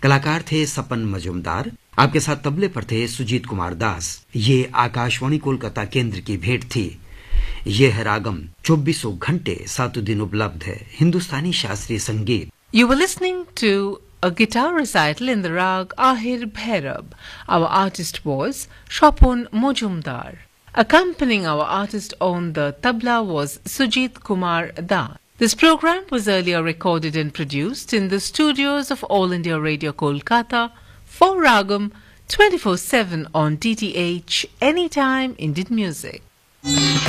कलाकार थे सपन मजूमदार। आपके साथ तबले पर थे सुजीत कुमार दास। ये आकाशवाणी कोलकाता केंद्र की भेंट थी। ये है रागम, 24 घंटे 7 दिन उपलब्ध है हिंदुस्तानी शास्त्रीय संगीत। You were listening to a guitar recital in the rag Ahir Bhairab. Our artist was Shopun Mojumdar. Accompanying our artist on the tabla was Sujit Kumar Das. This program was earlier recorded and produced in the studios of All India Radio Kolkata for Ragam 24/7 on DTH Anytime Indian Music.